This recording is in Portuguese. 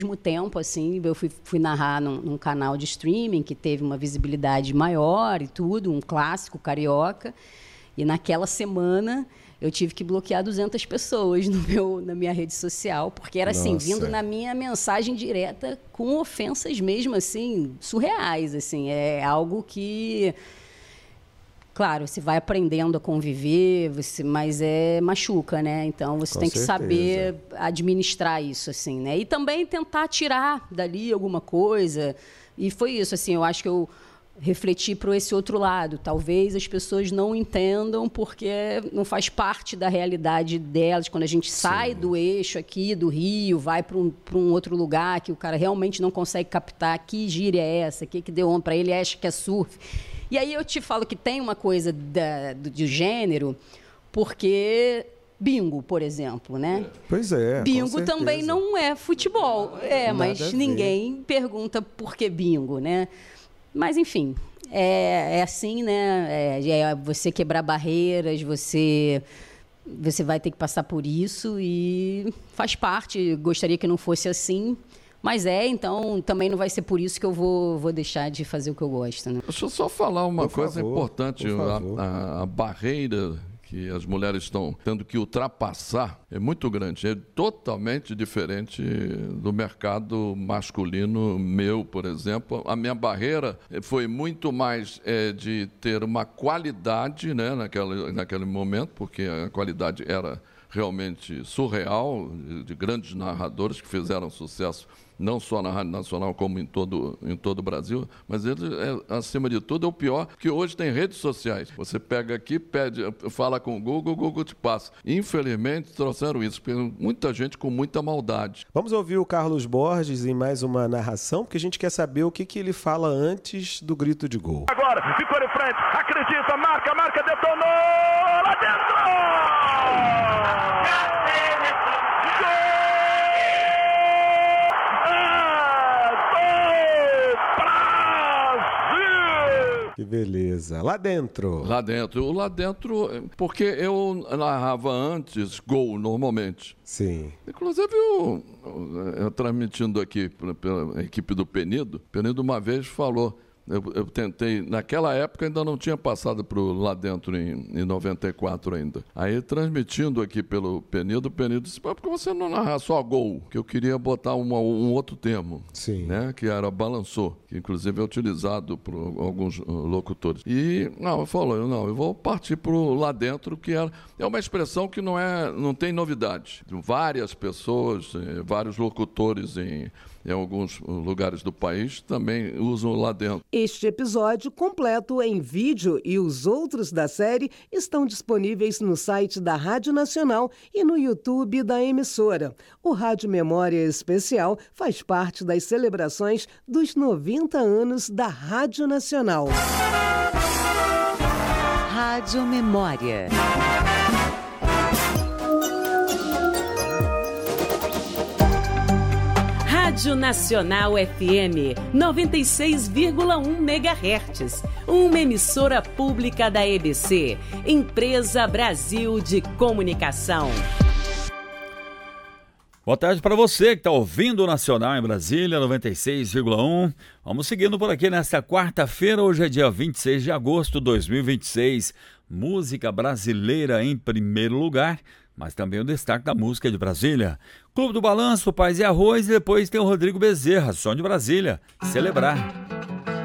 mesmo tempo, assim, eu fui narrar num canal de streaming que teve uma visibilidade maior e tudo, um clássico carioca. E naquela semana eu tive que bloquear 200 pessoas na minha rede social, porque era assim, vindo na minha mensagem direta com ofensas mesmo, assim, surreais, assim. É algo que, claro, você vai aprendendo a conviver, mas machuca, né? Então, você tem que saber administrar isso, assim, né? E também tentar tirar dali alguma coisa. E foi isso, assim, eu acho que eu refletir para esse outro lado. Talvez as pessoas não entendam porque não faz parte da realidade delas. Quando a gente sai do eixo aqui, do Rio, vai para um outro lugar que o cara realmente não consegue captar que gíria é essa, que deu onda para ele, acha que é surf. E aí eu te falo que tem uma coisa do gênero, porque bingo, por exemplo, né? Pois é. Bingo também não é futebol. Mas ninguém pergunta por que bingo, né? Mas, enfim, é assim, né? É você quebrar barreiras, você vai ter que passar por isso e faz parte. Gostaria que não fosse assim, mas então também não vai ser por isso que eu vou deixar de fazer o que eu gosto, né? Deixa eu só falar uma coisa importante. A barreira que as mulheres estão tendo que ultrapassar é muito grande, é totalmente diferente do mercado masculino meu, por exemplo. A minha barreira foi muito mais de ter uma qualidade, né, naquele momento, porque a qualidade era realmente surreal, de grandes narradores que fizeram sucesso não só na Rádio Nacional, como em todo o Brasil, mas ele, acima de tudo, é o pior, que hoje tem redes sociais. Você pega aqui, fala com o Google te passa. Infelizmente, trouxeram isso, muita gente com muita maldade. Vamos ouvir o Carlos Borges em mais uma narração, porque a gente quer saber o que ele fala antes do grito de gol. Agora, ficou em frente, acredita, marca, detonou, lá dentro! Que beleza. Lá dentro, porque eu narrava antes gol, normalmente. Sim. Inclusive, eu transmitindo aqui pela equipe do Penido uma vez falou, eu tentei, naquela época ainda não tinha passado para Lá Dentro em 94 ainda. Aí transmitindo aqui pelo Penido disse, por que você não narrar só gol? Que eu queria botar um outro termo. Sim. Né? Que era balançou, que inclusive é utilizado por alguns locutores. E eu vou partir para Lá Dentro, que é uma expressão que não tem novidade. Várias pessoas, vários locutores em alguns lugares do país também usam Lá Dentro. Este episódio completo em vídeo e os outros da série estão disponíveis no site da Rádio Nacional e no YouTube da emissora. O Rádio Memória Especial faz parte das celebrações dos 90 anos da Rádio Nacional. Rádio Memória. Rádio Nacional FM 96,1 MHz. Uma emissora pública da EBC, Empresa Brasil de Comunicação. Boa tarde para você que está ouvindo o Nacional em Brasília, 96,1. Vamos seguindo por aqui nesta quarta-feira, hoje é dia 26 de agosto de 2026. Música brasileira em primeiro lugar, mas também o destaque da música de Brasília. Clube do Balanço, Paz e Arroz, e depois tem o Rodrigo Bezerra, som de Brasília, Celebrar.